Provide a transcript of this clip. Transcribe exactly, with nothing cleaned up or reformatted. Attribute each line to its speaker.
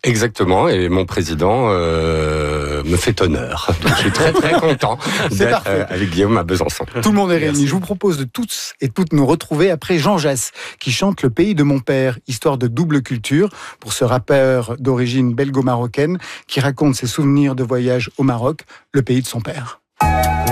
Speaker 1: Exactement, et mon président euh, me fait honneur. Donc, je suis très très content d'être euh, avec Guillaume à Besançon.
Speaker 2: Tout le monde est réuni. Je vous propose de tous et toutes nous retrouver après Jean Jass, qui chante Le pays de mon père, histoire de double culture, pour ce rappeur d'origine belgo-marocaine qui raconte ses souvenirs de voyage au Maroc, le pays de son père.